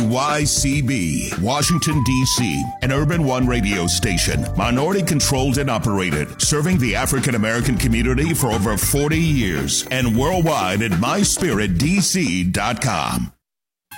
WYCB, Washington, D.C., an Urban One radio station, minority controlled and operated, serving the African American community for over 40 years, and worldwide at myspiritdc.com.